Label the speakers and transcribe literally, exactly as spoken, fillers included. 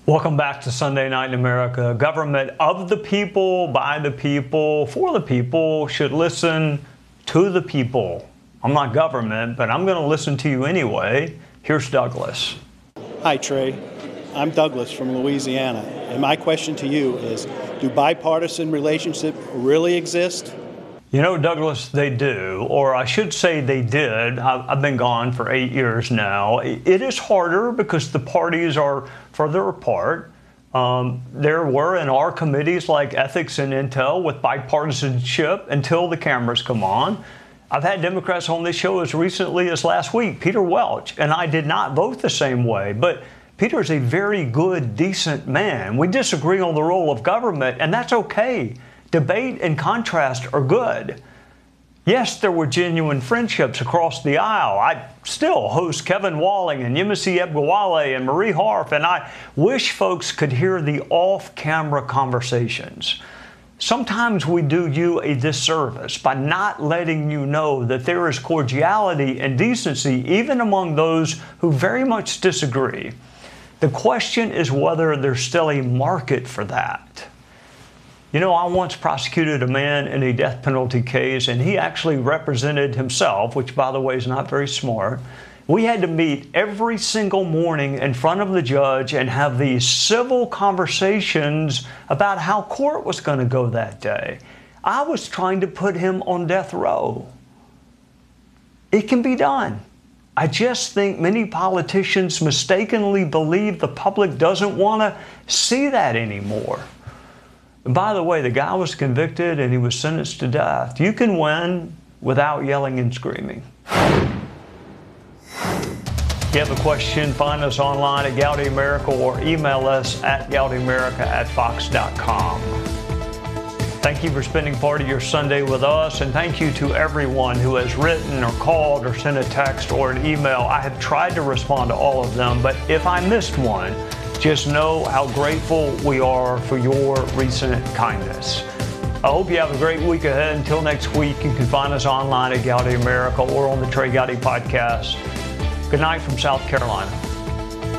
Speaker 1: Welcome back to Sunday Night in America. Government of the people, by the people, for the people should listen to the people. I'm not government, but I'm going to listen to you anyway. Here's Douglas.
Speaker 2: Hi, Trey. I'm Douglas from Louisiana. And my question to you is, do bipartisan relationships really exist?
Speaker 1: You know, Douglas, they do, or I should say they did. I've been gone for eight years now. It is harder because the parties are further apart. Um, there were in our committees like Ethics and Intel with bipartisanship until the cameras come on. I've had Democrats on this show as recently as last week, Peter Welch, and I did not vote the same way. But Peter is a very good, decent man. We disagree on the role of government, and that's okay. Debate and contrast are good. Yes, there were genuine friendships across the aisle. I still host Kevin Walling and Yemisi Ebgawale and Marie Harf, and I wish folks could hear the off-camera conversations. Sometimes we do you a disservice by not letting you know that there is cordiality and decency even among those who very much disagree. The question is whether there's still a market for that. You know, I once prosecuted a man in a death penalty case, and he actually represented himself, which, by the way, is not very smart. We had to meet every single morning in front of the judge and have these civil conversations about how court was going to go that day. I was trying to put him on death row. It can be done. I just think many politicians mistakenly believe the public doesn't want to see that anymore. And by the way, the guy was convicted and he was sentenced to death. You can win without yelling and screaming. If you have a question, find us online at Gowdy America or email us at gowdymerica at fox dot com. Thank you for spending part of your Sunday with us, and thank you to everyone who has written or called or sent a text or an email. I have tried to respond to all of them, but if I missed one, just know how grateful we are for your recent kindness. I hope you have a great week ahead. Until next week, you can find us online at Gowdy America or on the Trey Gowdy podcast. Good night from South Carolina.